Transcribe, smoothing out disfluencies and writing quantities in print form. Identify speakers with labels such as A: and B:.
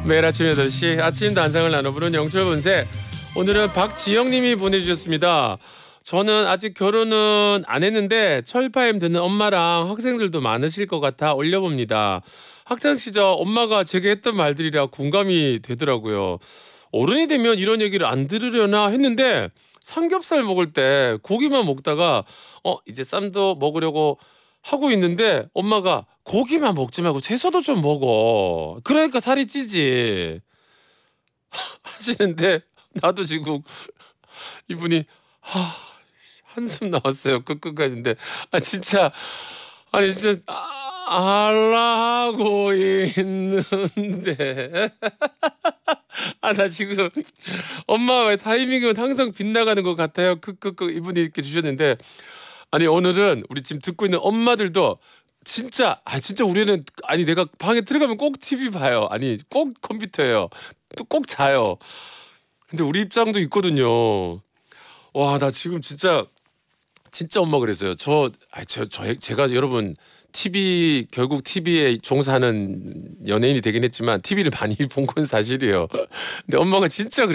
A: 매일 아침 8시 아침 단상을 나눠보는 영철본색. 오늘은 박지영님이 보내주셨습니다. 저는 아직 결혼은 안 했는데 철파엠 듣는 엄마랑 학생들도 많으실 것 같아 올려봅니다. 학창 시절 엄마가 제게 했던 말들이라 공감이 되더라고요. 어른이 되면 이런 얘기를 안 들으려나 했는데 삼겹살 먹을 때 고기만 먹다가 이제 쌈도 먹으려고 하고 있는데 엄마가 고기만 먹지 말고 채소도 좀 먹어. 그러니까 살이 찌지. 하시는데 나도 지금 이분이 한숨 나왔어요. 끄끄까지인데 진짜 아니 진짜 알라하고 있는데 나 지금 엄마의 타이밍은 항상 빗나가는 것 같아요. 끄끄끄 이분이 이렇게 주셨는데 아니 오늘은 우리 지금 듣고 있는 엄마들도 진짜 우리는 내가 방에 들어가면 꼭 TV 봐요. 꼭 컴퓨터예요. 또 꼭 자요. 근데 우리 입장도 있거든요. 와, 나 지금 진짜 엄마 그랬어요. 제가 여러분 결국 TV에 종사하는 연예인이 되긴 했지만 TV를 많이 본 건 사실이에요. 근데 엄마가 진짜